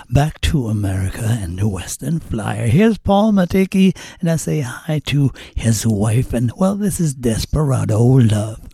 back to America and the Western Flyer. Here's Paul Mateki, and I say hi to his wife, and well, this is Desperado Love.